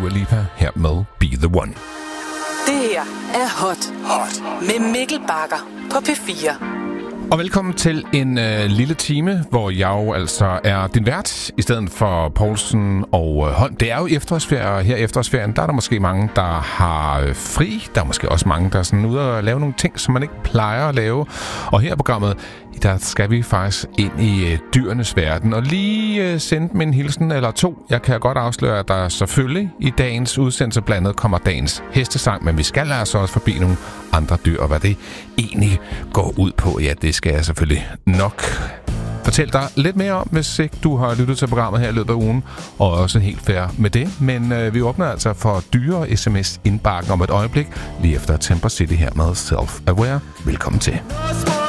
Dua Lipa her med Be The One. Det her er Hot med Mikkel Bagger på P4. Og velkommen til en lille time, hvor jeg jo altså er din vært, i stedet for Poulsen og Holm. Det er jo efterårsferie, og her i efterårsferien, der er der måske mange, der har fri. Der er måske også mange, der er sådan ude og lave nogle ting, som man ikke plejer at lave. Og her i programmet, der skal vi faktisk ind i dyrenes verden og lige sende dem en hilsen eller to. Jeg kan godt afsløre, at der selvfølgelig i dagens udsendelse blandt andet kommer dagens hestesang, men vi skal altså også forbi nogle andre dyr, og hvad det egentlig går ud på. Ja, det skal jeg selvfølgelig nok fortælle dig lidt mere om, hvis ikke du har lyttet til programmet her i løbet af ugen, og også helt fair med det. Men vi åbner altså for dyre sms indbakken om et øjeblik, lige efter Temper City her med Self Aware. Velkommen til.